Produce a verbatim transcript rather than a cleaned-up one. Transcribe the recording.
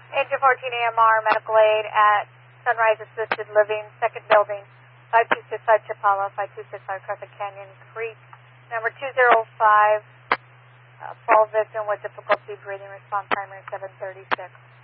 Engine fourteen A M R, medical aid at Sunrise Assisted Living, second building, five two six five Chapala, five two six five Crescent Canyon Creek, number two zero five, uh, fall victim with difficulty breathing, response timer seven thirty-six.